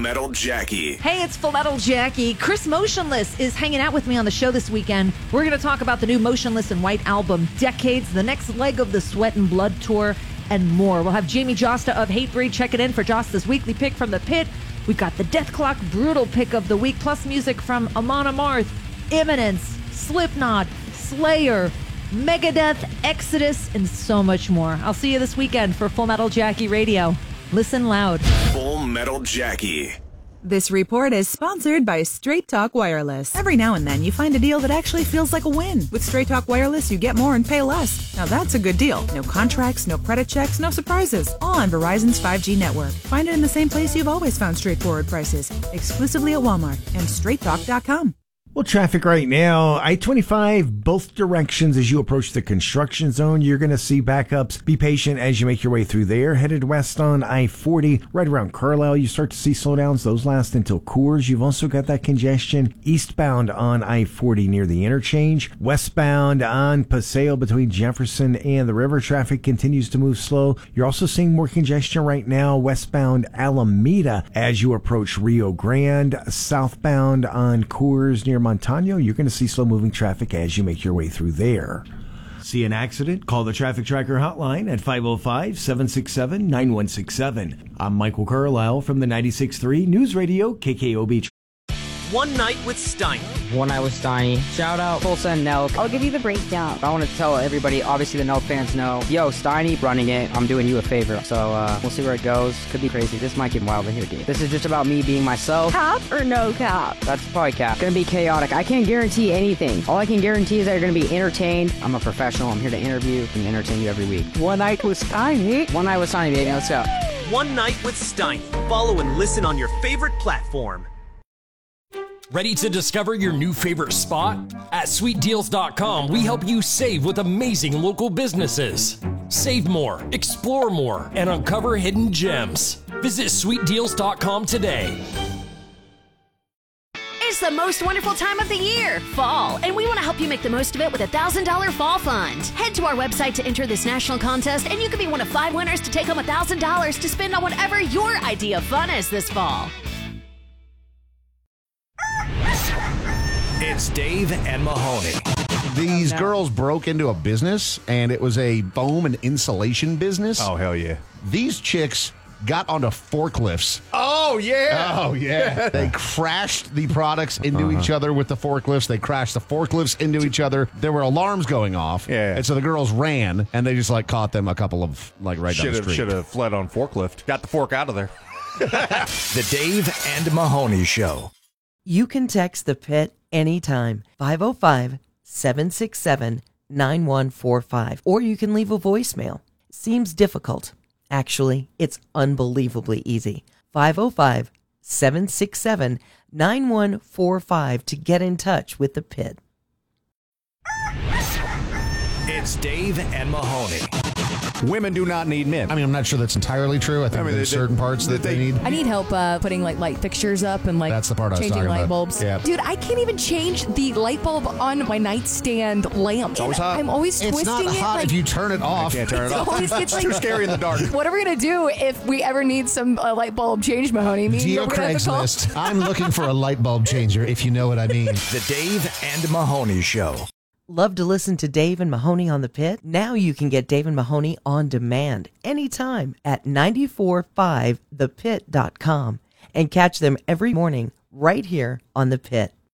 Metal Jackie. Hey, it's Full Metal Jackie. Chris Motionless is hanging out with me on the show this weekend. We're going to talk about the new Motionless in White album, Decades, the next leg of the Sweat and Blood tour, and more. We'll have Jamie Josta of Hatebreed checking in for Josta's weekly pick from the pit. We've got the Death Clock Brutal pick of the week, plus music from Amon Amarth, Imminence, Slipknot, Slayer, Megadeth, Exodus, and so much more. I'll see you this weekend for Full Metal Jackie Radio. Listen loud. Full Metal Jackie. This report is sponsored by Straight Talk Wireless. Every now and then you find a deal that actually feels like a win. With Straight Talk Wireless, you get more and pay less. Now that's a good deal. No contracts, no credit checks, no surprises. All on Verizon's 5G network. Find it in the same place you've always found straightforward prices. Exclusively at Walmart and straighttalk.com. Well, traffic right now, I-25, both directions as you approach the construction zone. You're going to see backups. Be patient as you make your way through there. Headed west on I-40, right around Carlisle, you start to see slowdowns. Those last until Coors. You've also got that congestion eastbound on I-40 near the interchange. Westbound on Paseo between Jefferson and the river. Traffic continues to move slow. You're also seeing more congestion right now westbound Alameda as you approach Rio Grande. Southbound on Coors near Montano, you're going to see slow-moving traffic as you make your way through there. See an accident? Call the Traffic Tracker hotline at 505-767-9167. I'm Michael Carlisle from the 96.3 News Radio KKOB. One Night with Steiny. One Night with Steiny. Shout out Tulsa and Nelk. I'll give you the breakdown. I want to tell everybody, obviously the Nelk fans know, yo, Steiny running it, I'm doing you a favor. So we'll see where it goes. Could be crazy. This might get wild in here, dude. This is just about me being myself. Cap or no cap? That's probably cap. Gonna be chaotic. I can't guarantee anything. All I can guarantee is that you're gonna be entertained. I'm a professional. I'm here to interview and entertain you every week. One Night with Steiny. One Night with Steiny, baby. Let's go. One Night with Steiny. Follow and listen on your favorite platform. Ready to discover your new favorite spot? At sweetdeals.com, we help you save with amazing local businesses. Save more, explore more, and uncover hidden gems. Visit sweetdeals.com today. It's the most wonderful time of the year, fall, and we want to help you make the most of it with a $1,000 fall fund. Head to our website to enter this national contest, and you can be one of 5 winners to take home $1,000 to spend on whatever your idea of fun is this fall. It's Dave and Mahoney. These girls broke into a business, and it was a foam and insulation business. Oh, hell yeah. These chicks got onto forklifts. Oh, yeah. Oh, yeah. They crashed the products into each other with the forklifts. They crashed the forklifts into each other. There were alarms going off. Yeah. And so the girls ran, and they just, caught them a couple of, right down the street. Should have fled on forklift. Got the fork out of there. The Dave and Mahoney Show. You can text the pit anytime, 505-767-9145, or you can leave a voicemail. Seems difficult. Actually, it's unbelievably easy. 505-767-9145 to get in touch with the pit. It's Dave and Mahoney. Women do not need men. I mean, I'm not sure that's entirely true. I think there's certain parts that they need. I need help putting light fixtures up and that's the part I was changing talking light about. bulbs. Yeah. Dude, I can't even change the light bulb on my nightstand lamp. It's always hot. I'm always twisting it's not hot it. if you turn it off. I can't turn it off. It's too scary in the dark. What are we gonna do if we ever need some light bulb change, Mahoney? Dear Craigslist, I'm looking for a light bulb changer, if you know what I mean. The Dave and Mahoney Show. Love to listen to Dave and Mahoney on the Pit? Now you can get Dave and Mahoney on demand anytime at 945thepit.com and catch them every morning right here on the Pit.